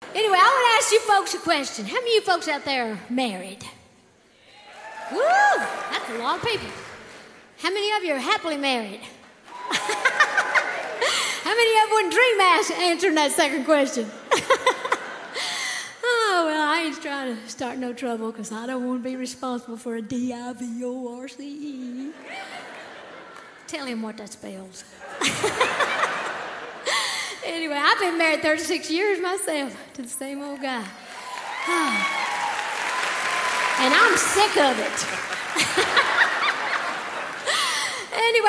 Anyway, I want to ask you folks a question. How many of you folks out there are married? Woo! That's a lot of people. How many of you are happily married? How many of you wouldn't dream answering that second question? Oh, well, I ain't trying to start no trouble because I don't want to be responsible for a DIVORCE. Tell him what that spells. Anyway, I've been married 36 years myself to the same old guy. And I'm sick of it. Anyway.